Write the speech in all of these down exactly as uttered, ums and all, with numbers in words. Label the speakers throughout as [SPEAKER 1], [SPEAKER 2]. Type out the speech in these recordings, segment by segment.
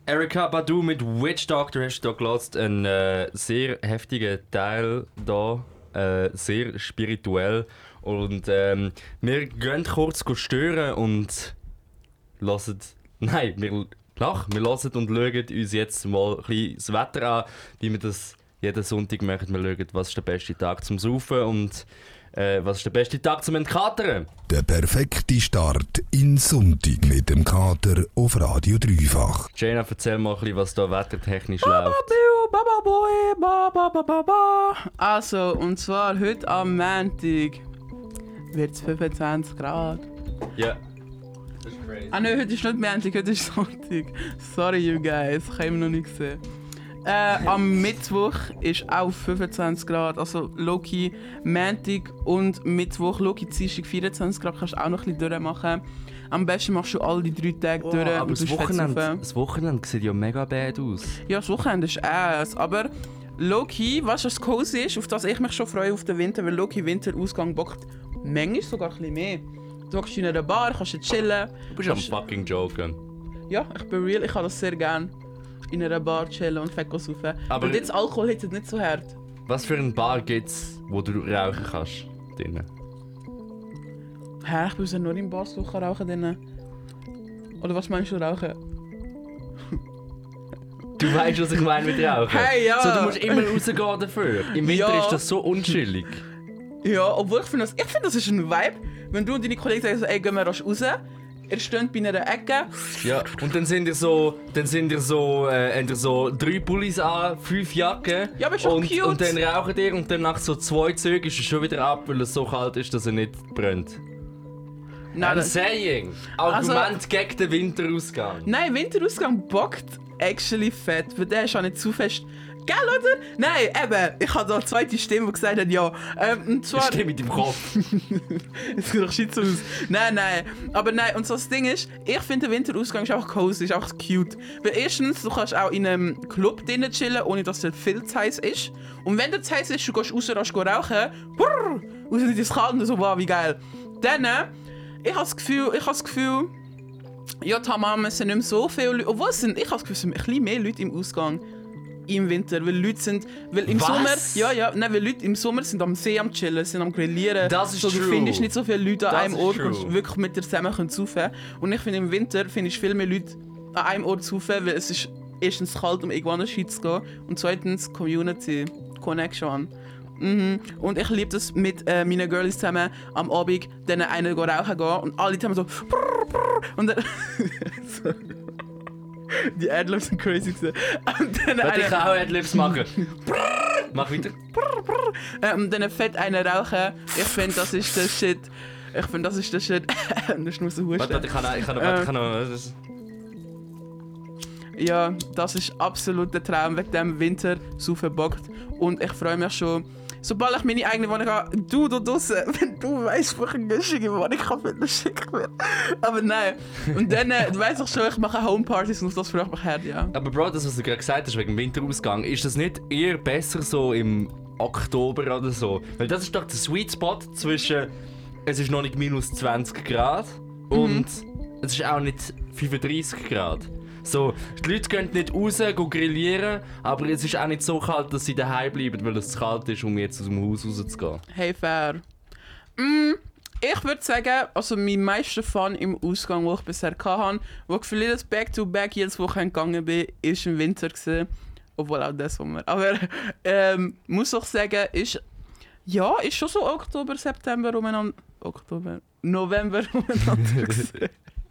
[SPEAKER 1] Erykah Badu mit Witch Doctor hast du hier gehört. Ein äh, sehr heftiger Teil hier, äh, sehr spirituell. Und ähm, wir gehen kurz stören und hören. Nein, wir lachen, wir hören und schauen uns jetzt mal ein bisschen das Wetter an, wie wir das jeden Sonntag machen. Wir schauen, was ist der beste Tag zum Saufen und äh, was ist der beste Tag zum Entkatern.
[SPEAKER 2] Der perfekte Start in Sonntag mit dem Kater auf Radio Dreifach.
[SPEAKER 1] Jana, erzähl mal ein bisschen, was da wettertechnisch läuft.
[SPEAKER 3] Also, und zwar heute am Montag wird es fünfundzwanzig Grad.
[SPEAKER 1] Ja. Yeah. Das ist crazy.
[SPEAKER 3] Ah nein, heute ist nicht Montag, heute ist Sonntag. Sorry, you guys, ich habe ihn noch nicht gesehen. Äh, am Mittwoch ist auch fünfundzwanzig Grad, also Loki Montag und Mittwoch, Loki Dienstag vierundzwanzig Grad, kannst du auch noch ein bisschen durchmachen. Am besten machst du alle drei Tage
[SPEAKER 1] oh,
[SPEAKER 3] durch.
[SPEAKER 1] Aber das Wochenende, das Wochenende sieht ja mega bad aus.
[SPEAKER 3] Ja, das Wochenende ist ass, aber Loki, weißt du, was cozy ist, auf das ich mich schon freue auf den Winter, weil Loki Winterausgang bockt manchmal sogar ein bisschen mehr. Du hockst in einer Bar, kannst du chillen.
[SPEAKER 1] Du bist am fucking joken.
[SPEAKER 3] Ja, ich bin real, ich habe das sehr gerne. In einer Bar chillen und fett saufen. Aber jetzt Alkohol hitzt nicht so hart.
[SPEAKER 1] Was für eine Bar gibt's, wo du rauchen kannst? Drinnen?
[SPEAKER 3] Hä, ich bin ja nur in Bars, wo ich rauchen kann. Oder was meinst du rauchen?
[SPEAKER 1] Du weißt, was ich meine mit rauchen?
[SPEAKER 3] Hey, ja!
[SPEAKER 1] So, du musst immer rausgehen dafür. Im Winter ja. Ist das so unchillig.
[SPEAKER 3] Ja, obwohl ich finde, das, ich find, das ist ein Vibe. Wenn du und deine Kollegen sagen, so, ey, gehen wir rasch raus. Ihr steht bei einer Ecke.
[SPEAKER 1] Ja, und dann sind ihr so, dann sind ihr so, äh, ihr so drei Pullis an, fünf Jacken.
[SPEAKER 3] Ja, aber ist doch
[SPEAKER 1] und,
[SPEAKER 3] cute.
[SPEAKER 1] Und dann raucht ihr und dann nach so zwei Zügen ist es schon wieder ab, weil es so kalt ist, dass er nicht brennt. Nein, I'm saying. Argument also, gegen den Winterausgang.
[SPEAKER 3] Nein, Winterausgang bockt actually fett, weil der ist auch nicht zu fest. Gell, oder? Nein, eben. Ich habe da eine zweite Stimme, die gesagt hat, ja. Ähm, und zwar...
[SPEAKER 1] Stimme mit deinem Kopf.
[SPEAKER 3] Es sieht doch shit aus. Nein, nein. Aber nein, und so das Ding ist, ich finde, der Winterausgang ist einfach cozy, ist einfach cute. Weil erstens, du kannst auch in einem Club drinnen chillen, ohne dass es viel zu heiß ist. Und wenn es zu heiß ist, du gehst raus, raus rauchen, brrr, raus in das Kalt und so, wow, wie geil. Dann, ich habe das Gefühl, ich habe das Gefühl, ja, Tamam, es sind nicht mehr so viele Leute, obwohl es sind, ich habe das Gefühl, es sind ein bisschen mehr Leute im Ausgang. Im Winter, weil Leute sind, weil im
[SPEAKER 1] Was?
[SPEAKER 3] Sommer, ja ja, nein, weil Leute im Sommer sind am See am chillen, sind am grillieren.
[SPEAKER 1] Das ist
[SPEAKER 3] so, du
[SPEAKER 1] true.
[SPEAKER 3] findest nicht so viele Leute an
[SPEAKER 1] das
[SPEAKER 3] einem Ort,
[SPEAKER 1] true.
[SPEAKER 3] wo wirklich mit dir zusammen können saufen. Und ich finde im Winter finde ich viel mehr Leute an einem Ort saufen, weil es ist erstens kalt, um irgendwo anders hinzugehen und zweitens Community, Connection. Mhm. Und ich liebe das mit äh, meinen Girls zusammen am Abend, dann einen rauchen gehen und alle zusammen so brrr, brrr, und dann so. Die Adlibs sind crazy gewesen. Und dann
[SPEAKER 1] eine... Ich kann auch Adlibs machen. Mach weiter.
[SPEAKER 3] äh, und dann fett einen rauchen. Ich finde, das ist der Shit. Ich finde, das ist der Shit. Das muss husten.
[SPEAKER 1] Warte, warte, ich kann noch... Ich kann noch, äh, ich kann noch das...
[SPEAKER 3] Ja, das ist absolut der Traum, wegen dem Winter so verbockt. Und ich freue mich schon... Sobald ich meine eigene Wohnung habe, du da draussen, wenn du weißt, wo ich eine günstige Wohnung habe, dann schick mir. Aber nein. Und dann, äh, du weißt doch schon, ich mache Homepartys und das freue ich mich her, ja.
[SPEAKER 1] Aber Bro, das, was du gerade gesagt hast, wegen dem Winterausgang, ist das nicht eher besser so im Oktober oder so? Weil das ist doch der Sweet Spot zwischen, es ist noch nicht minus zwanzig Grad und mhm. es ist auch nicht fünfunddreissig Grad. So, die Leute gehen nicht raus, gehen grillieren, aber es ist auch nicht so kalt, dass sie daheim bleiben, weil es zu kalt ist, um jetzt aus dem Haus rauszugehen.
[SPEAKER 3] Hey, fair. Mm, ich würde sagen, also mein meisten Fun im Ausgang, den ich bisher hatte, wo ich vielleicht back-to-back jedes Wochenende gegangen bin, war im Winter gewesen. Obwohl auch das Sommer. Aber ähm, muss auch sagen, ist ja, ist schon so Oktober, September umeinander. Oktober, November umeinander gewesen.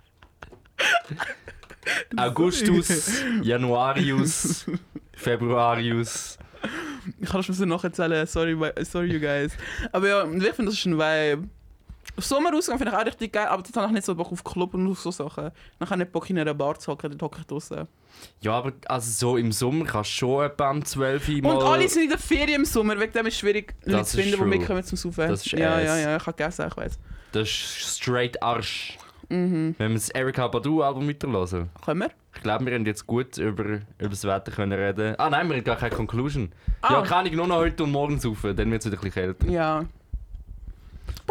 [SPEAKER 1] Augustus, Januarius, Februarius.
[SPEAKER 3] Ich kann das nacherzählen, sorry, sorry you guys. Aber ja, ich finde, das ist ein Vibe. Sommerausgang finde ich auch richtig geil, aber dort habe ich nicht so Bock auf Club und auf so Sachen. Dann habe ich nicht Bock in einer Bar zu hocken, dort hocke ich draussen.
[SPEAKER 1] Ja, aber also so im Sommer kannst du schon etwa um zwölf Uhr mal...
[SPEAKER 3] Und alle sind in der Ferien im Sommer, wegen dem ist es schwierig, Leute zu finden, die mitkommen zum Saufen.
[SPEAKER 1] Das ist
[SPEAKER 3] ja,
[SPEAKER 1] ass.
[SPEAKER 3] ja, ja, ich habe gegessen, ich weiss.
[SPEAKER 1] Das ist straight Arsch.
[SPEAKER 3] Mhm.
[SPEAKER 1] Wenn wir das Erykah Badu Album weiterhören.
[SPEAKER 3] Können wir?
[SPEAKER 1] Ich glaube, wir haben jetzt gut über, über das Wetter können reden. Ah nein, wir haben gar keine Conclusion.
[SPEAKER 3] Ah.
[SPEAKER 1] Ja, kann ich nur noch heute und morgen saufen, dann wird es wieder ein bisschen kälter.
[SPEAKER 3] Ja.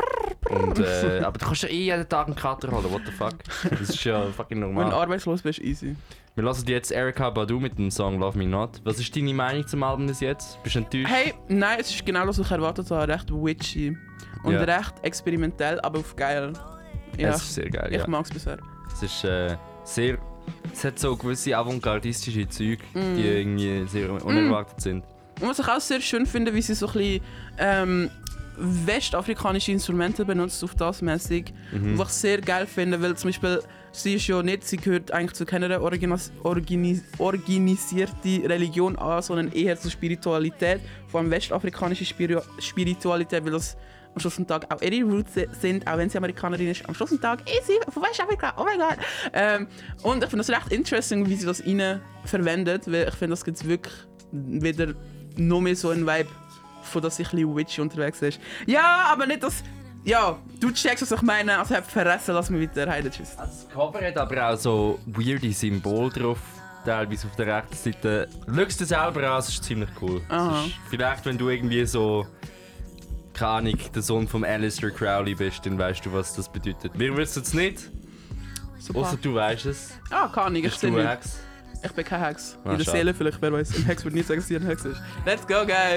[SPEAKER 1] Und, äh, aber du kannst ja eh jeden Tag einen Kater holen, what the fuck? Das ist ja fucking
[SPEAKER 3] Wenn du
[SPEAKER 1] normal.
[SPEAKER 3] arbeitslos bist, easy.
[SPEAKER 1] Wir lassen jetzt Erykah Badu mit dem Song Love Me Not. Was ist deine Meinung zum Album bis jetzt? Bist du enttäuscht?
[SPEAKER 3] Hey, nein, es ist genau das, was ich erwartet habe. Recht witchy. Und
[SPEAKER 1] Ja.
[SPEAKER 3] recht experimentell, aber auf geil. Ja,
[SPEAKER 1] Es ist sehr geil,
[SPEAKER 3] ich
[SPEAKER 1] ja.
[SPEAKER 3] mag es bisher.
[SPEAKER 1] Es ist äh, sehr... Es hat so gewisse avantgardistische Züge,
[SPEAKER 3] Mm.
[SPEAKER 1] die irgendwie sehr unerwartet sind.
[SPEAKER 3] Und was ich auch sehr schön finde, wie sie so ein bisschen ähm, westafrikanische Instrumente benutzt, auf das mäßig.
[SPEAKER 1] Mhm.
[SPEAKER 3] Was ich sehr geil finde, weil zum Beispiel sie ist ja nicht, sie gehört eigentlich zu keiner Organis Organis organisierten Religion an, sondern eher zur Spiritualität, vor allem westafrikanische Spiri Spiritualität, weil das am Schluss des Tages auch ihre Roots sind, auch wenn sie Amerikanerin ist. Am Schluss des Tages ist sie von Westafrika, oh mein Gott. Ähm, und ich finde das recht interessant, wie sie das rein verwendet, weil ich finde, das gibt wirklich wieder noch mehr so einen Vibe, von dass sie ein bisschen witchy unterwegs ist. Ja, aber nicht das... Ja, du checkst, was ich meine, also hab verressen, lass mich weiter. Heide, tschüss.
[SPEAKER 1] Das Cover hat aber auch so weirde Symbole drauf, teilweise auf der rechten Seite. Schau es dir selber an, es ist ziemlich cool.
[SPEAKER 3] Aha.
[SPEAKER 1] Es ist, vielleicht, wenn du irgendwie so, keine Ahnung, der Sohn von Aleister Crowley bist, dann weißt du, was das bedeutet. Wir wissen es nicht,
[SPEAKER 3] Super.
[SPEAKER 1] außer du weißt es.
[SPEAKER 3] Ah, kann ich, ich
[SPEAKER 1] Bist
[SPEAKER 3] sehe
[SPEAKER 1] du
[SPEAKER 3] nicht.
[SPEAKER 1] Hex?
[SPEAKER 3] Ich bin kein Hex.
[SPEAKER 1] Ah,
[SPEAKER 3] In der
[SPEAKER 1] schade.
[SPEAKER 3] Seele vielleicht, wer weiß. Ein Hex würde nicht sagen, dass sie ein Hex ist. Let's go, guys!